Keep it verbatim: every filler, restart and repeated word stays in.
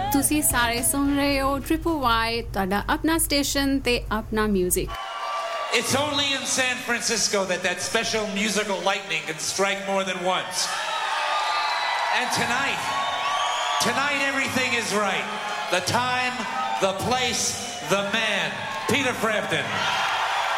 ਤੁਸੀਂ ਸਾਰੇ ਸੁਣ ਰਹੇ ਹੋ Triple Y ਤੁਹਾਡਾ ਆਪਣਾ ਸਟੇਸ਼ਨ ਤੇ ਆਪਣਾ music. It's only in San Francisco that that special musical lightning can strike more than once. And tonight, tonight everything is right. The time, the place, the man. Peter Frampton.